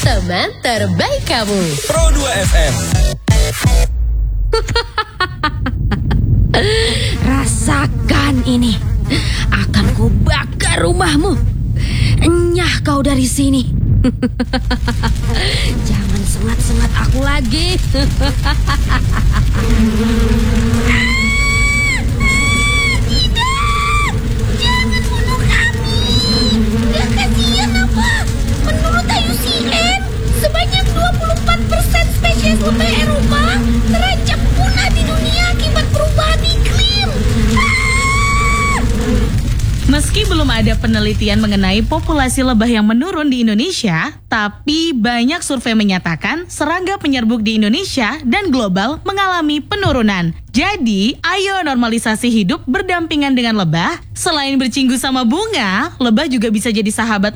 Teman terbaik kamu. Pro 2 FM. Rasakan ini. Akan kubakar rumahmu. Enyah kau dari sini. Jangan sengat-sengat aku lagi. Jangan bunuh kami. Gak kasihan apa? Menurut IUCN, sebanyak 24% spesies lebah Eropa terancam punah di dunia akibat perubahan iklim. Meski belum ada penelitian mengenai populasi lebah yang menurun di Indonesia, tapi banyak survei menyatakan serangga penyerbuk di Indonesia dan global mengalami penurunan. Jadi, ayo normalisasi hidup berdampingan dengan lebah. Selain bercinggu sama bunga, lebah juga bisa jadi sahabat